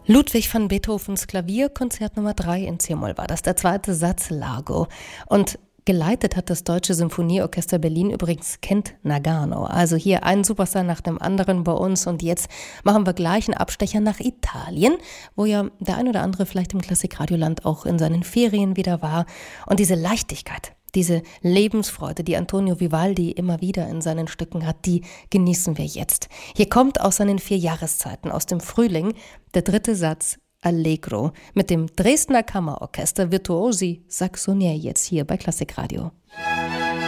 Ludwig van Beethovens Klavierkonzert Nummer 3 in C-Moll war das, der zweite Satz Largo. Und geleitet hat das Deutsche Symphonieorchester Berlin übrigens Kent Nagano. Also hier ein Superstar nach dem anderen bei uns. Und jetzt machen wir gleich einen Abstecher nach Italien, wo ja der ein oder andere vielleicht im Klassikradioland auch in seinen Ferien wieder war. Und diese Leichtigkeit, diese Lebensfreude, die Antonio Vivaldi immer wieder in seinen Stücken hat, die genießen wir jetzt. Hier kommt aus seinen 4 Jahreszeiten, aus dem Frühling, der 3. Satz Allegro mit dem Dresdner Kammerorchester Virtuosi Saxonier jetzt hier bei Klassikradio.